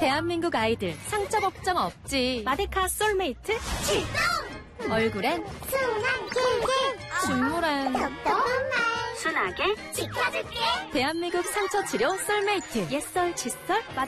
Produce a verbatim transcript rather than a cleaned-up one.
대한민국 아이들 상처 걱정 없지. 마데카 솔메이트 출동! 얼굴엔 순한 길게 중물엔 똑똑한 말 순하게 지켜줄게. 대한민국 상처 치료 솔메이트. 옛설, 칫솔,